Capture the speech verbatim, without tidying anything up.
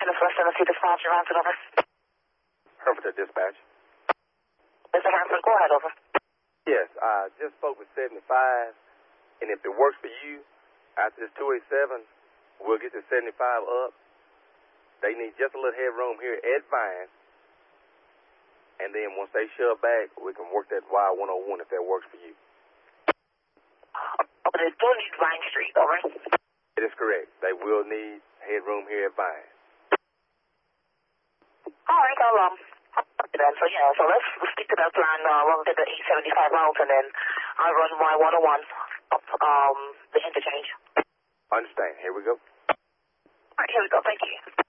Tennis West Tennessee Dispatch, Hanson, over. Hereford Dispatch. Mister Hanson, go ahead, over. Yes, I just spoke with seventy-five, and if it works for you, after this two eighty-seven, we'll get the seventy-five up. They need just a little headroom here at Vine, and then once they shove back, we can work that Y one oh one if that works for you. Oh, but they do need Vine Street, over. It is correct. They will need headroom here at Vine. All right, I'll, um, then, so yeah, so let's, let's stick to that plan. Uh, we'll get the eight seventy-five route, and then I'll run Y one oh one up, um, the interchange. Understand. Here we go. All right, here we go. Thank you.